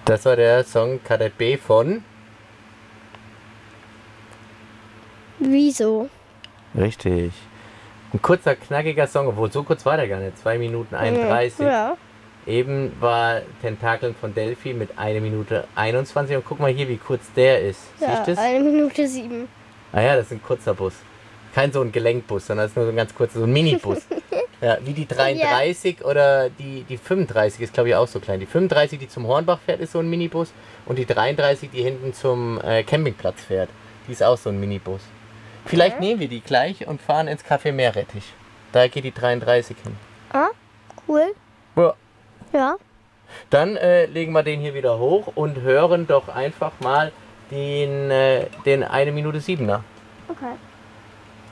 Das war der Song Kadett B von... Wieso? Richtig. Ein kurzer, knackiger Song, obwohl so kurz war der gar nicht. 2 Minuten 31. Ja. Eben war Tentakeln von Delphi mit 1 Minute 21. Und guck mal hier, wie kurz der ist. Ja, Siehst du das? 1 Minute 7. Ah ja, das ist ein kurzer Bus. Kein so ein Gelenkbus, sondern das ist nur so ein ganz kurzer, so ein Minibus. Ja, wie die 33 oder die 35 ist, glaube ich, auch so klein. Die 35, die zum Hornbach fährt, ist so ein Minibus. Und die 33, die hinten zum Campingplatz fährt, die ist auch so ein Minibus. Vielleicht nehmen wir die gleich und fahren ins Café Meerrettich. Da geht die 33 hin. Ah, cool. Ja. Ja. Dann legen wir den hier wieder hoch und hören doch einfach mal den 1 Minute 7er. Okay.